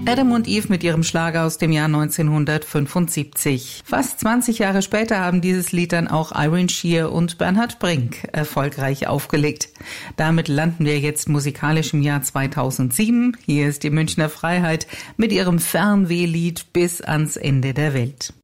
Adam und Eve mit ihrem Schlager aus dem Jahr 1975. Fast 20 Jahre später haben dieses Lied dann auch Irene Shear und Bernhard Brink erfolgreich aufgelegt. Damit landen wir jetzt musikalisch im Jahr 2007. Hier ist die Münchner Freiheit mit ihrem Fernwehlied Bis ans Ende der Welt.